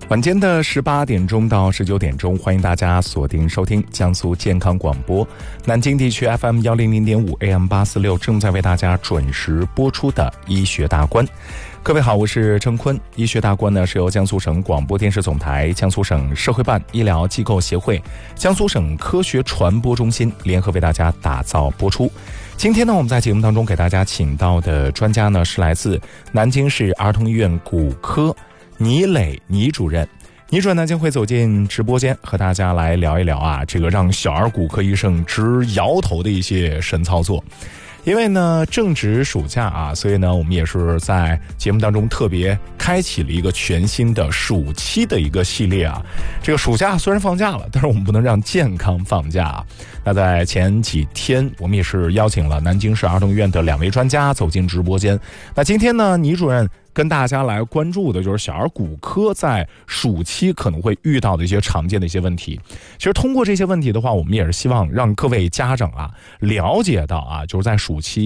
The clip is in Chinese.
晚间的18点钟到19点钟，欢迎大家锁定收听江苏健康广播，南京地区 FM 100.5 AM 846正在为大家准时播出的医学大观。各位好，我是郑坤。医学大观呢是由江苏省广播电视总台、江苏省社会办医疗机构协会、江苏省科学传播中心联合为大家打造播出。今天呢，我们在节目当中给大家请到的专家呢是来自南京市儿童医院骨科倪磊倪主任。倪主任呢将会走进直播间，和大家来聊一聊这个让小儿骨科医生直摇头的一些神操作。因为呢正值暑假所以呢我们也是在节目当中特别开启了一个全新的暑期的一个系列这个暑假虽然放假了，但是我们不能让健康放假那在前几天我们也是邀请了南京市儿童医院的2位专家走进直播间。那今天呢，倪主任跟大家来关注的就是小儿骨科在暑期可能会遇到的一些常见的一些问题。其实通过这些问题的话，我们也是希望让各位家长了解到就是在暑期